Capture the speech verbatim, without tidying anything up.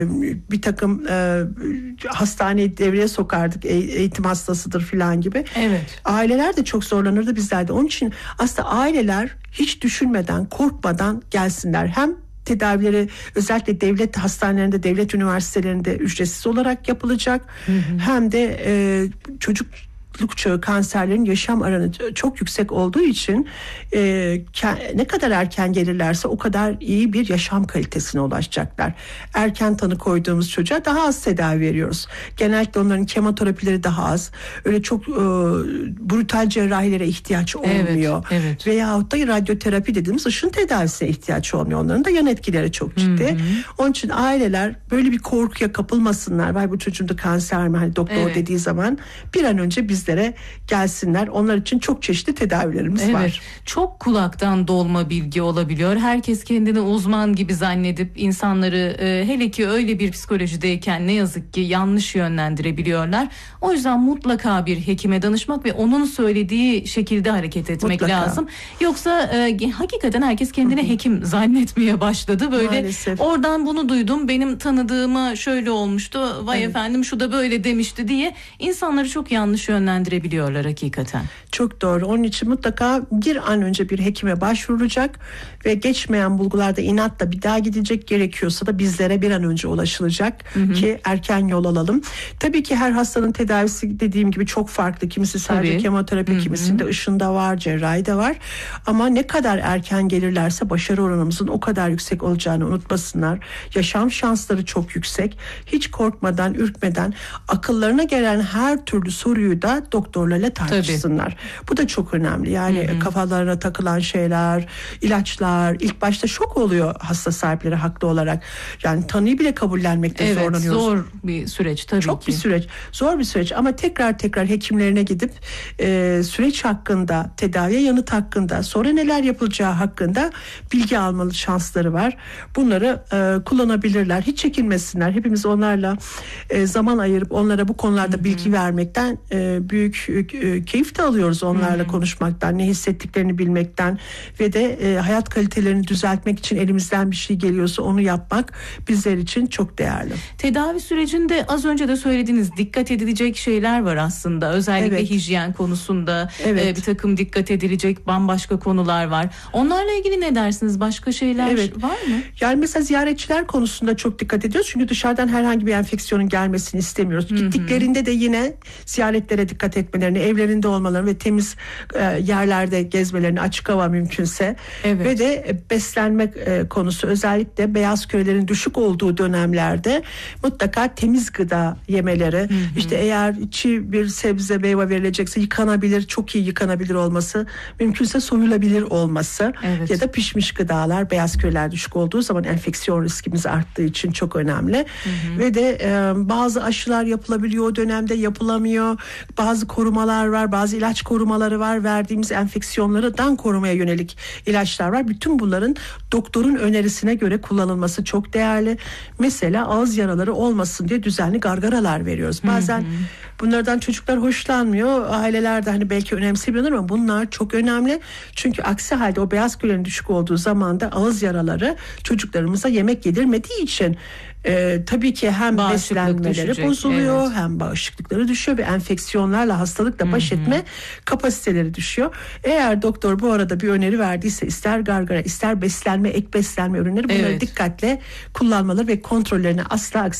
bir takım e, hastaneyi devreye sokardık, e, eğitim hastasıdır falan gibi. Evet. Aileler de çok zorlanırdı, bizler de. Onun için aslında aileler hiç düşünmeden, korkmadan gelsinler. Hem tedavileri özellikle devlet hastanelerinde, devlet üniversitelerinde ücretsiz olarak yapılacak. Hı hı. Hem de e, çocuk çocukluk çağı kanserlerin yaşam oranı çok yüksek olduğu için e, ke- ne kadar erken gelirlerse o kadar iyi bir yaşam kalitesine ulaşacaklar. Erken tanı koyduğumuz çocuğa daha az tedavi veriyoruz. Genellikle onların kemoterapileri daha az. Öyle çok e, brutal cerrahilere ihtiyaç olmuyor. Evet, evet. Veyahut da radyoterapi dediğimiz ışın tedavisine ihtiyaç olmuyor. Onların da yan etkileri çok ciddi. Hı hı. Onun için aileler böyle bir korkuya kapılmasınlar. Vay bu çocuğunda kanser mi? Hani doktor evet. dediği zaman bir an önce bizlere gelsinler. Onlar için çok çeşitli tedavilerimiz evet. var. Çok kulaktan dolma bilgi olabiliyor. Herkes kendini uzman gibi zannedip insanları e, hele ki öyle bir psikolojideyken ne yazık ki yanlış yönlendirebiliyorlar. O yüzden mutlaka bir hekime danışmak ve onun söylediği şekilde hareket etmek mutlaka. lazım. Yoksa e, hakikaten herkes kendine hekim zannetmeye başladı. Böyle maalesef. Oradan bunu duydum. Benim tanıdığıma şöyle olmuştu. Vay evet. efendim şu da böyle demişti diye insanları çok yanlış yönlendirebiliyorlar hakikaten. Çok doğru. Onun için mutlaka bir an önce bir hekime başvurulacak ve geçmeyen bulgularda inatla bir daha gidecek, gerekiyorsa da bizlere bir an önce ulaşılacak hı hı. ki erken yol alalım. Tabii ki her hastanın tedavisi dediğim gibi çok farklı. Kimisi sadece Tabii. kemoterapi, hı hı. kimisinde ışında var, cerrahi de var. Ama ne kadar erken gelirlerse başarı oranımızın o kadar yüksek olacağını unutmasınlar. Yaşam şansları çok yüksek. Hiç korkmadan, ürkmeden akıllarına gelen her türlü soruyu da doktorlarla tartışsınlar. Tabii. Bu da çok önemli. Yani hı hı. kafalarına takılan şeyler, ilaçlar, ilk başta şok oluyor hasta sahipleri haklı olarak. Yani tanıyı bile kabullenmekte evet, zorlanıyoruz. Zor bir süreç tabii çok ki. Çok bir süreç. Zor bir süreç ama tekrar tekrar hekimlerine gidip e, süreç hakkında, tedaviye yanıt hakkında, sonra neler yapılacağı hakkında bilgi almalı şansları var. Bunları e, kullanabilirler. Hiç çekinmesinler. Hepimiz onlarla e, zaman ayırıp onlara bu konularda hı hı. bilgi vermekten e, büyük e, keyif de alıyoruz onlarla hmm. konuşmaktan, ne hissettiklerini bilmekten ve de e, hayat kalitelerini düzeltmek için elimizden bir şey geliyorsa onu yapmak bizler için çok değerli. Tedavi sürecinde az önce de söylediğiniz dikkat edilecek şeyler var aslında. Özellikle evet. hijyen konusunda evet. e, bir takım dikkat edilecek bambaşka konular var. Onlarla ilgili ne dersiniz? Başka şeyler evet. var mı? Yani mesela ziyaretçiler konusunda çok dikkat ediyoruz. Çünkü dışarıdan herhangi bir enfeksiyonun gelmesini istemiyoruz. Hmm. Gittiklerinde de yine ziyaretlere dikkat etmelerini, evlerinde olmalarını ve temiz e, yerlerde gezmelerini, açık hava mümkünse evet. ve de e, beslenme e, konusu özellikle beyaz kürelerin düşük olduğu dönemlerde mutlaka temiz gıda yemeleri, hı hı. işte eğer çiğ bir sebze meyve verilecekse yıkanabilir, çok iyi yıkanabilir olması, mümkünse soyulabilir olması evet. ya da pişmiş gıdalar, beyaz küreler düşük olduğu zaman enfeksiyon riskimiz arttığı için çok önemli. Hı hı. Ve de e, bazı aşılar yapılabiliyor o dönemde, yapılamıyor. Bazı korumalar var, bazı ilaç korumaları var, verdiğimiz enfeksiyonlardan korumaya yönelik ilaçlar var. Bütün bunların doktorun önerisine göre kullanılması çok değerli. Mesela ağız yaraları olmasın diye düzenli gargaralar veriyoruz. Bazen hı hı. bunlardan çocuklar hoşlanmıyor. Aileler de hani belki önemsemiyorlar ama bunlar çok önemli. Çünkü aksi halde o beyaz kürelerin düşük olduğu zaman da ağız yaraları çocuklarımıza yemek yedirmediği için Ee, tabii ki hem beslenmeleri düşecek, bozuluyor evet. hem bağışıklıkları düşüyor ve enfeksiyonlarla, hastalıkla baş etme Hı-hı. kapasiteleri düşüyor. Eğer doktor bu arada bir öneri verdiyse ister gargara ister beslenme, ek beslenme ürünleri bunları evet. dikkatle kullanmaları ve kontrollerini asla